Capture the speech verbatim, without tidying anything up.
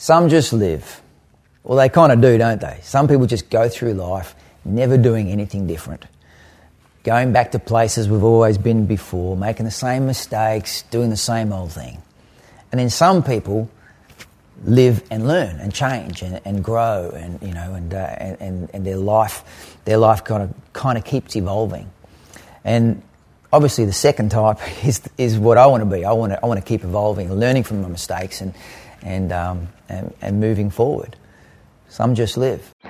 Some just live. Well, they kind of do, don't they? Some people just go through life never doing anything different. Going back to places we've always been before, making the same mistakes, doing the same old thing. And then some people live and learn and change and, and grow, and you know, and, uh, and and their life, their life kind of kind of keeps evolving. And obviously, the second type is is what I want to be. I want to I want to keep evolving, learning from my mistakes, and and um, and, and moving forward. Some just live.